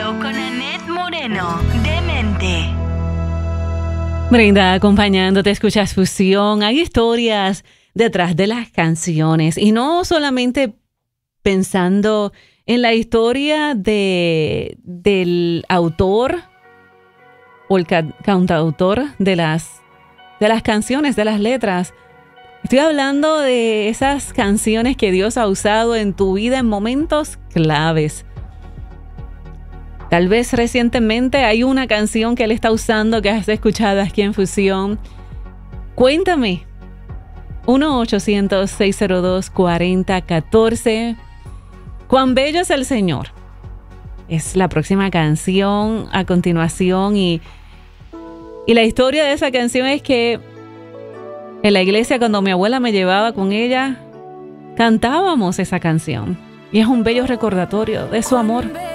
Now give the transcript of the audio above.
con Annette Moreno, Demente. Brenda, acompañándote, escuchas Fusión. Hay historias detrás de las canciones y no solamente pensando en la historia del autor o el cantautor de las canciones, de las letras. Estoy hablando de esas canciones que Dios ha usado en tu vida en momentos claves. Tal vez recientemente hay una canción que Él está usando que has escuchado aquí en Fusión. Cuéntame. 1-800-602-4014. Cuán bello es el Señor. Es la próxima canción a continuación y la historia de esa canción es que en la iglesia, cuando mi abuela me llevaba con ella, cantábamos esa canción. Y es un bello recordatorio de su amor.